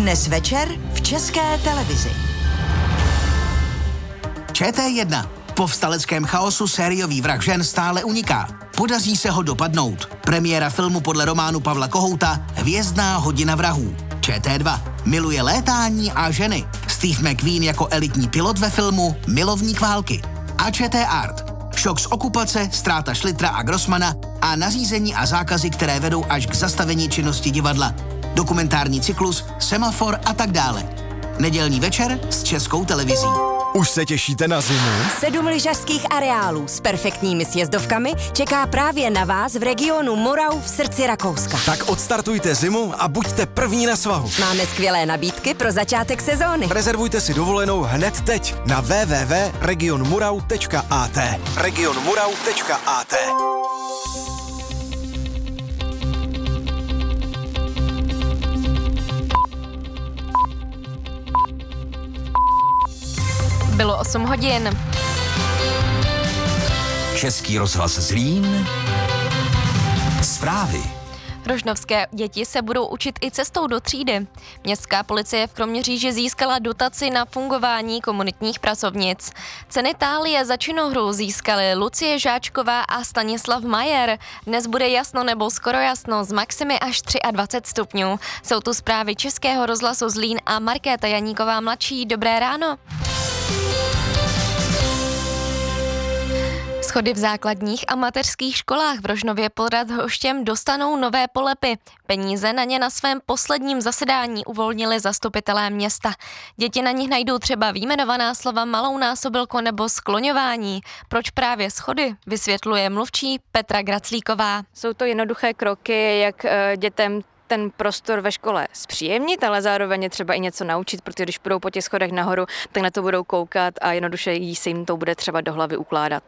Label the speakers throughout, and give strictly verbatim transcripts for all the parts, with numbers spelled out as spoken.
Speaker 1: Dnes večer v České televizi.
Speaker 2: Č T jedna. V povstaleckém chaosu sériový vrah žen stále uniká. Podaří se ho dopadnout. Premiéra filmu podle románu Pavla Kohouta Hvězdná hodina vrahů. Č T dva. Miluje létání a ženy. Steve McQueen jako elitní pilot ve filmu Milovník války. A Č T Art. Šok z okupace, ztráta Šlitra a Grossmana a nařízení a zákazy, které vedou až k zastavení činnosti divadla. Dokumentární cyklus, Semafor a tak dále. Nedělní večer s Českou televizí.
Speaker 3: Už se těšíte na zimu?
Speaker 4: Sedm lyžařských areálů s perfektními sjezdovkami čeká právě na vás v regionu Morau v srdci Rakouska.
Speaker 3: Tak odstartujte zimu a buďte první na svahu.
Speaker 4: Máme skvělé nabídky pro začátek sezóny.
Speaker 3: Rezervujte si dovolenou hned teď na w w w tečka region murau tečka a t. region murau tečka a t.
Speaker 5: Bylo osm hodin.
Speaker 6: Český rozhlas Zlín. Zprávy.
Speaker 5: Rožnovské děti se budou učit i cestou do třídy. Městská policie v Kroměříži získala dotaci na fungování komunitních pracovnic. Ceny Tálie za činohru získaly Lucie Žáčková a Stanislav Majer. Dnes bude jasno nebo skoro jasno z maximy až dvacet tři stupňů. Jsou tu zprávy Českého rozhlasu Zlín a Markéta Janíková mladší. Dobré ráno. Schody v základních a mateřských školách v Rožnově pod Radhoštěm dostanou nové polepy. Peníze na ně na svém posledním zasedání uvolnili zastupitelé města. Děti na nich najdou třeba vyjmenovaná slova malou násobilku nebo skloňování. Proč právě schody, vysvětluje mluvčí Petra Graclíková.
Speaker 7: Jsou to jednoduché kroky, jak dětem ten prostor ve škole zpříjemnit, ale zároveň je třeba i něco naučit, protože když půjdou po těch schodech nahoru, tak na to budou koukat a jednoduše jí se jim to bude třeba do hlavy ukládat.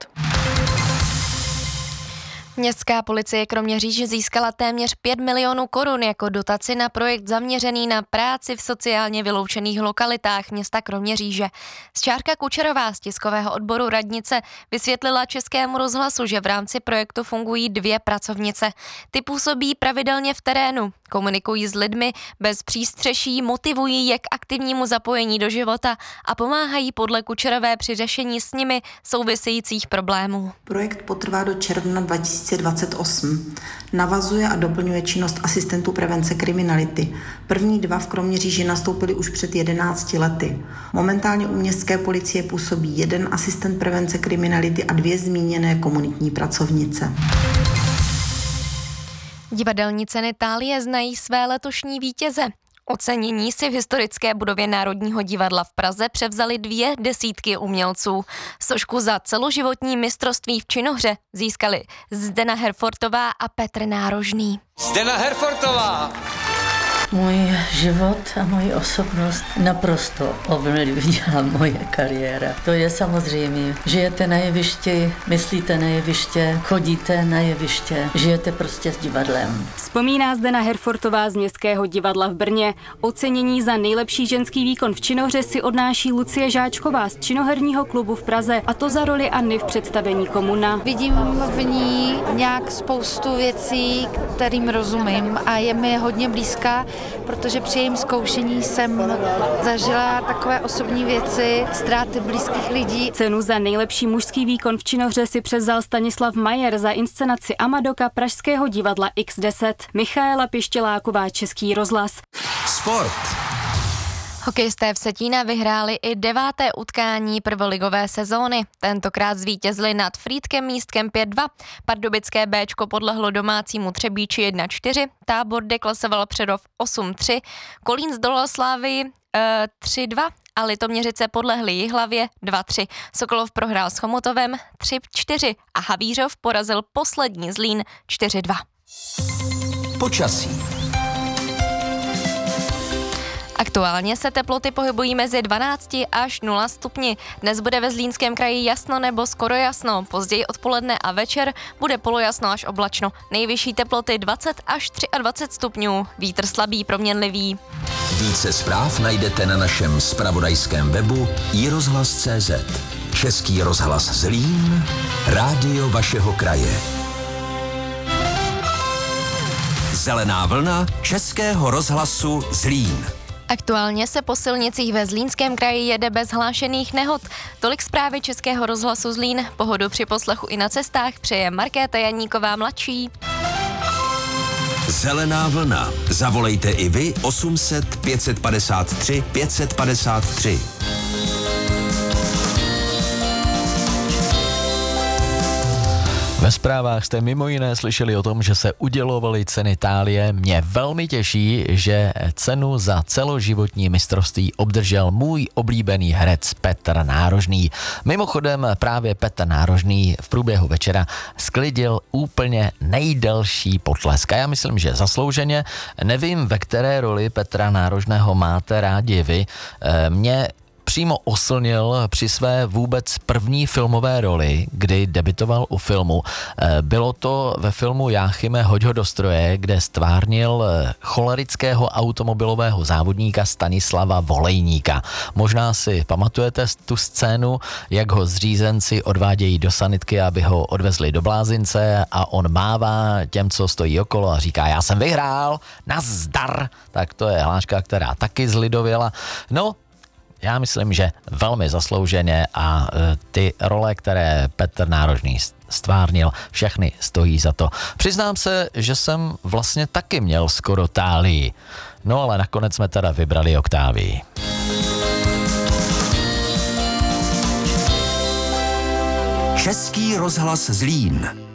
Speaker 5: Městská policie Kroměříže získala téměř pět milionů korun jako dotaci na projekt zaměřený na práci v sociálně vyloučených lokalitách města Kroměříže. Šárka Kučerová z tiskového odboru radnice vysvětlila Českému rozhlasu, že v rámci projektu fungují dvě pracovnice. Ty působí pravidelně v terénu, komunikují s lidmi bez přístřeší, motivují je k aktivnímu zapojení do života a pomáhají podle Kučerové při řešení s nimi souvisejících problémů.
Speaker 8: Projekt potrvá do června dva tisíce dvacet osm. Navazuje a doplňuje činnost asistentů prevence kriminality. První dva v Kroměříži nastoupili už před jedenácti lety. Momentálně u městské policie působí jeden asistent prevence kriminality a dvě zmíněné komunitní pracovnice.
Speaker 5: Divadelní ceny Tálie znají své letošní vítěze. Ocenění si v historické budově Národního divadla v Praze převzali dvě desítky umělců. Sošku za celoživotní mistrovství v činohře získali Zdena Herfortová a Petr Nárožný.
Speaker 9: Zdena Herfortová!
Speaker 10: Můj život a moji osobnost naprosto ovlivnila moje kariéra. To je samozřejmě. Žijete na jevišti, myslíte na jeviště, chodíte na jeviště, žijete prostě s divadlem.
Speaker 7: Vzpomíná Zdena Herfortová z Městského divadla v Brně. Ocenění za nejlepší ženský výkon v činohře si odnáší Lucie Žáčková z činoherního klubu v Praze, a to za roli Anny v představení Komuna.
Speaker 11: Vidím v ní nějak spoustu věcí, kterým rozumím a je mi hodně blízká, protože při jejím zkoušení jsem zažila takové osobní věci, ztráty blízkých lidí.
Speaker 7: Cenu za nejlepší mužský výkon v činohře si převzal Stanislav Majer za inscenaci Amadoka Pražského divadla iks deset. Michaela Pěštěláková, Český rozhlas.
Speaker 6: Sport.
Speaker 5: Hokejisté v Vsetína vyhráli i deváté utkání prvoligové sezóny. Tentokrát zvítězili nad Frýdkem Místkem pět dva. Pardubické Béčko podlehlo domácímu Třebíči jedna čtyři, Tábor deklasoval Přerov osm tři, Kolín zdolal Slávii e, tři dva a Litoměřice podlehli Jihlavě dva tři. Sokolov prohrál s Chomutovem tři čtyři a Havířov porazil poslední Zlín čtyři dva.
Speaker 6: Počasí.
Speaker 5: Aktuálně se teploty pohybují mezi dvanácti až nula stupni. Dnes bude ve Zlínském kraji jasno nebo skoro jasno. Později odpoledne a večer bude polojasno až oblačno. Nejvyšší teploty dvacet až dvacet tři stupňů. Vítr slabý, proměnlivý.
Speaker 6: Více zpráv najdete na našem zpravodajském webu i rozhlas tečka cé zet. Český rozhlas Zlín, rádio vašeho kraje. Zelená vlna Českého rozhlasu Zlín.
Speaker 5: Aktuálně se po silnicích ve Zlínském kraji jede bez hlášených nehod. Tolik zprávy Českého rozhlasu Zlín. Pohodu při poslechu i na cestách přeje Markéta Janíková mladší.
Speaker 6: Zelená vlna. Zavolejte i vy osm set pět padesát tři pět padesát tři.
Speaker 12: Ve zprávách jste mimo jiné slyšeli o tom, že se udělovaly ceny Thálie. Mě velmi těší, že cenu za celoživotní mistrovství obdržel můj oblíbený herec Petr Nárožný. Mimochodem právě Petr Nárožný v průběhu večera sklidil úplně nejdelší potlesk. A já myslím, že zaslouženě. Nevím, ve které roli Petra Nárožného máte rádi vy. Mě přímo oslnil při své vůbec první filmové roli, kdy debitoval u filmu. Bylo to ve filmu Jáchyme, hoď ho do stroje, kde stvárnil cholerického automobilového závodníka Stanislava Volejníka. Možná si pamatujete tu scénu, jak ho zřízenci odvádějí do sanitky, aby ho odvezli do blázince a on mává těm, co stojí okolo a říká, já jsem vyhrál, nazdar. Tak to je hláška, která taky zlidověla. No, já myslím, že velmi zaslouženě a ty role, které Petr Nárožný stvárnil, všechny stojí za to. Přiznám se, že jsem vlastně taky měl skoro Thálii. No ale nakonec jsme teda vybrali Oktávii.
Speaker 6: Český rozhlas Zlín.